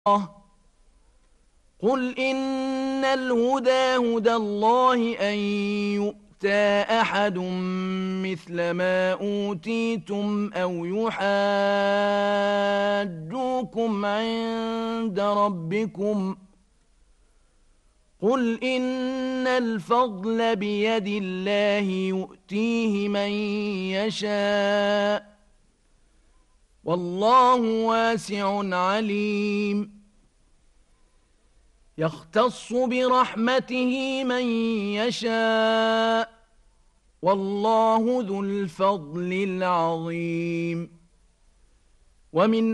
قل إن الهدى هدى الله أن يؤتى أحد مثل ما أوتيتم أو يحاجوكم عند ربكم قل إن الفضل بيد الله يؤتيه من يشاء والله واسع عليم يختص برحمته من يشاء والله ذو الفضل العظيم ومن